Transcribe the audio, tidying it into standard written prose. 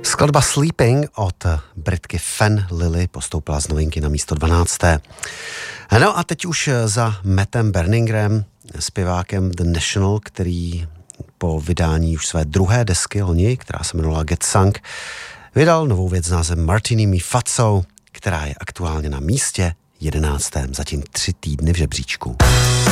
Skladba Sleeping od Britky Fen Lily postoupila z novinky na místo 12. No a teď už za Mattem Berningerem, zpěvákem The National, který po vydání už své druhé desky loni, která se jmenovala Get Sunk, vydal novou věc s názvem Martini Mi Fazzo, která je aktuálně na místě 11. zatím 3 týdny v žebříčku.